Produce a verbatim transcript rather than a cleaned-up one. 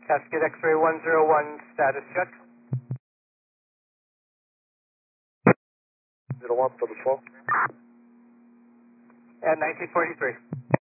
Cascade X-ray one zero one, status check. zero one for the phone. At nineteen forty-three.